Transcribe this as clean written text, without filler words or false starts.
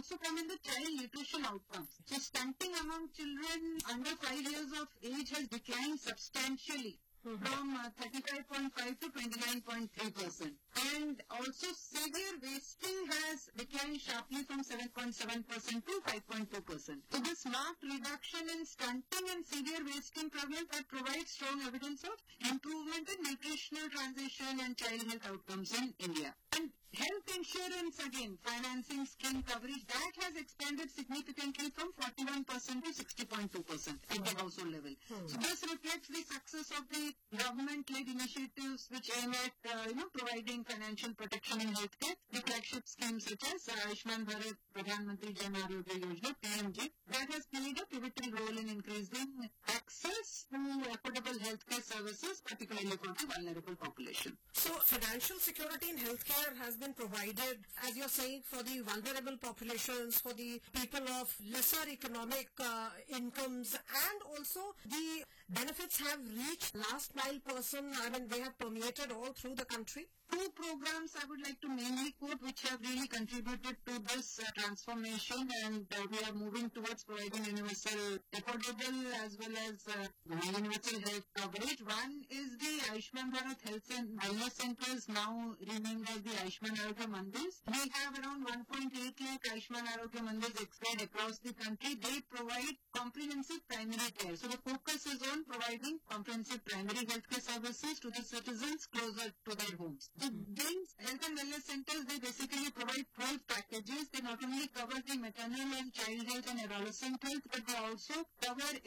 also come in the child nutrition outcomes. So stunting among children under 5 years of age has declined substantially. From 35.5 to 29.3%. And also severe wasting has declined sharply from 7.7% to 5.2%. So this marked reduction in stunting and severe wasting prevalence that provides strong evidence of improvement in nutritional transition and child health outcomes in India. And health insurance, again, financing scheme coverage, that has expanded significantly from 41% to 60.2% at the household level. So this reflects the success of the government-led initiatives which aim at, providing financial protection in healthcare. The flagship schemes such as Ayushman Bharat, Pradhan Mantri Jan Arogya Yojana, PMJ, that has played a pivotal role in increasing access to affordable healthcare services, particularly for the vulnerable population. So financial security in healthcare has been provided, as you're saying, for the vulnerable populations, for the people of lesser economic incomes, and also the benefits have reached last mile person. I mean, they have permeated all through the country. Two programs I would like to mainly quote which have really contributed to this transformation, and we are moving towards providing universal affordable as well as universal health coverage. One is the Ayushman Bharat Health and Wellness Centers, now renamed as the Ayushman Arogya Mandirs. We have around 1.8 lakh Ayushman Arogya Mandirs spread across the country. They provide comprehensive primary care. So the focus is on providing comprehensive primary healthcare services to the citizens closer to their homes. So these health and wellness centers, they basically provide 12 packages. They not only cover the maternal and child health and adolescent health, but they also cover